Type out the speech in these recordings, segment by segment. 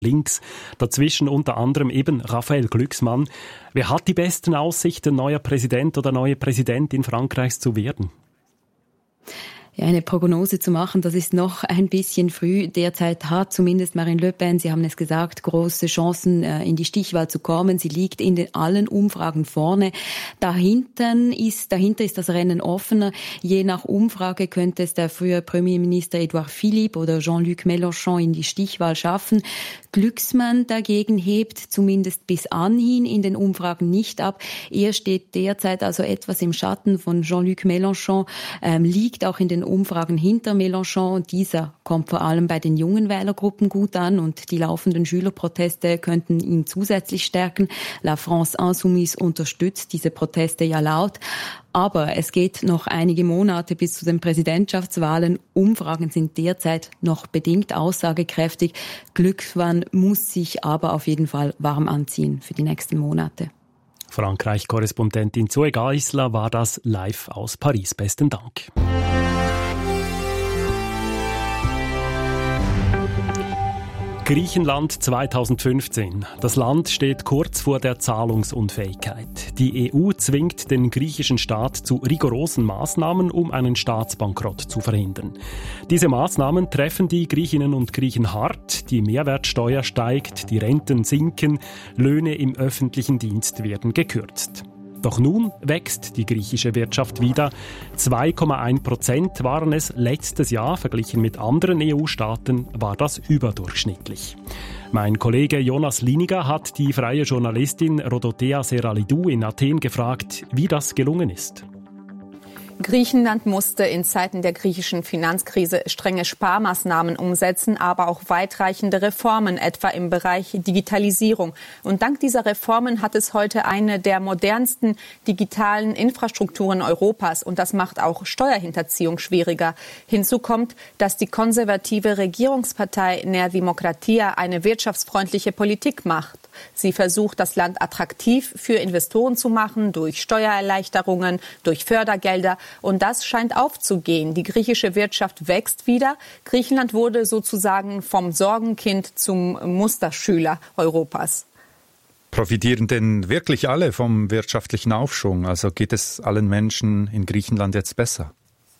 links. Dazwischen unter anderem eben Raphael Glucksmann. Wer hat die besten Aussichten, neuer Präsident oder neue Präsidentin Frankreichs zu werden? Ja, eine Prognose zu machen, das ist noch ein bisschen früh. Derzeit hat zumindest Marine Le Pen, Sie haben es gesagt, große Chancen, in die Stichwahl zu kommen. Sie liegt in allen Umfragen vorne. Dahinter ist das Rennen offener. Je nach Umfrage könnte es der frühere Premierminister Edouard Philippe oder Jean-Luc Mélenchon in die Stichwahl schaffen. Glucksmann dagegen hebt zumindest bis anhin in den Umfragen nicht ab. Er steht derzeit also etwas im Schatten von Jean-Luc Mélenchon, liegt auch in den Umfragen hinter Mélenchon und dieser kommt vor allem bei den jungen Wählergruppen gut an und die laufenden Schülerproteste könnten ihn zusätzlich stärken. La France Insoumise unterstützt diese Proteste ja laut. Aber es geht noch einige Monate bis zu den Präsidentschaftswahlen. Umfragen sind derzeit noch bedingt aussagekräftig. Glucksmann muss sich aber auf jeden Fall warm anziehen für die nächsten Monate. Frankreich-Korrespondentin Zoe Geisler war das live aus Paris. Besten Dank. Griechenland 2015. Das Land steht kurz vor der Zahlungsunfähigkeit. Die EU zwingt den griechischen Staat zu rigorosen Maßnahmen, um einen Staatsbankrott zu verhindern. Diese Maßnahmen treffen die Griechinnen und Griechen hart. Die Mehrwertsteuer steigt, die Renten sinken, Löhne im öffentlichen Dienst werden gekürzt. Doch nun wächst die griechische Wirtschaft wieder. 2,1% waren es letztes Jahr. Verglichen mit anderen EU-Staaten war das überdurchschnittlich. Mein Kollege Jonas Liniger hat die freie Journalistin Rodotea Seralidou in Athen gefragt, wie das gelungen ist. Griechenland musste in Zeiten der griechischen Finanzkrise strenge Sparmaßnahmen umsetzen, aber auch weitreichende Reformen, etwa im Bereich Digitalisierung. Und dank dieser Reformen hat es heute eine der modernsten digitalen Infrastrukturen Europas. Und das macht auch Steuerhinterziehung schwieriger. Hinzu kommt, dass die konservative Regierungspartei Nea Dimokratia eine wirtschaftsfreundliche Politik macht. Sie versucht, das Land attraktiv für Investoren zu machen, durch Steuererleichterungen, durch Fördergelder. Und das scheint aufzugehen. Die griechische Wirtschaft wächst wieder. Griechenland wurde sozusagen vom Sorgenkind zum Musterschüler Europas. Profitieren denn wirklich alle vom wirtschaftlichen Aufschwung? Also geht es allen Menschen in Griechenland jetzt besser?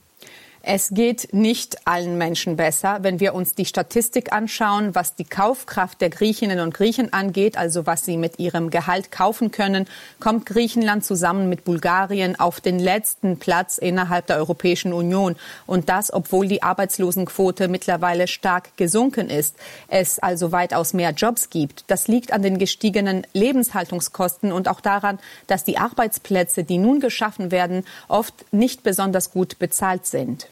Es geht nicht allen Menschen besser. Wenn wir uns die Statistik anschauen, was die Kaufkraft der Griechinnen und Griechen angeht, also was sie mit ihrem Gehalt kaufen können, kommt Griechenland zusammen mit Bulgarien auf den letzten Platz innerhalb der Europäischen Union. Und das, obwohl die Arbeitslosenquote mittlerweile stark gesunken ist. Es also weitaus mehr Jobs gibt. Das liegt an den gestiegenen Lebenshaltungskosten und auch daran, dass die Arbeitsplätze, die nun geschaffen werden, oft nicht besonders gut bezahlt sind.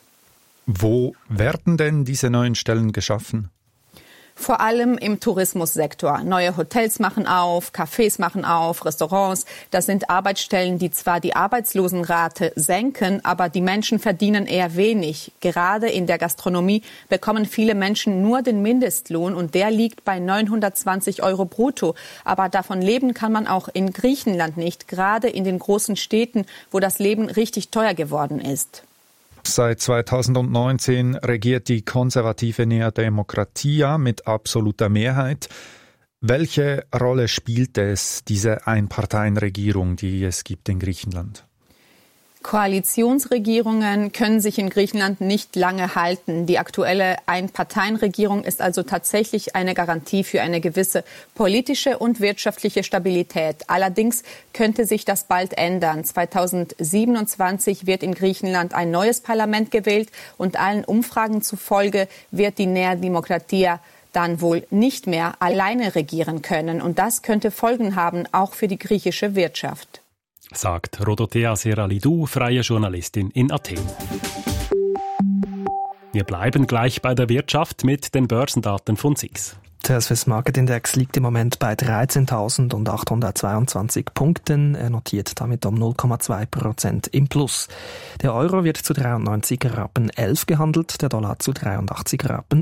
Wo werden denn diese neuen Stellen geschaffen? Vor allem im Tourismussektor. Neue Hotels machen auf, Cafés machen auf, Restaurants. Das sind Arbeitsstellen, die zwar die Arbeitslosenrate senken, aber die Menschen verdienen eher wenig. Gerade in der Gastronomie bekommen viele Menschen nur den Mindestlohn und der liegt bei 920 € brutto. Aber davon leben kann man auch in Griechenland nicht, gerade in den großen Städten, wo das Leben richtig teuer geworden ist. Seit 2019 regiert die konservative Nea Dimokratia mit absoluter Mehrheit. Welche Rolle spielt es, diese Einparteienregierung, die es gibt in Griechenland? Koalitionsregierungen können sich in Griechenland nicht lange halten. Die aktuelle Einparteienregierung ist also tatsächlich eine Garantie für eine gewisse politische und wirtschaftliche Stabilität. Allerdings könnte sich das bald ändern. 2027 wird in Griechenland ein neues Parlament gewählt und allen Umfragen zufolge wird die Nea Dimokratia dann wohl nicht mehr alleine regieren können. Und das könnte Folgen haben, auch für die griechische Wirtschaft. Sagt Rodotea Seralidou, freie Journalistin in Athen. Wir bleiben gleich bei der Wirtschaft mit den Börsendaten von SIX. Der Swiss Market Index liegt im Moment bei 13.822 Punkten. Er notiert damit um 0,2% im Plus. Der Euro wird zu 93,11 Rappen gehandelt, der Dollar zu 83,29 Rappen.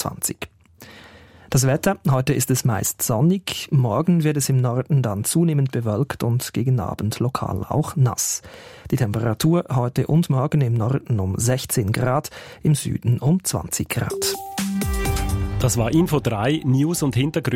Das Wetter, heute ist es meist sonnig, morgen wird es im Norden dann zunehmend bewölkt und gegen Abend lokal auch nass. Die Temperatur heute und morgen im Norden um 16 Grad, im Süden um 20 Grad. Das war Info 3, News und Hintergründe.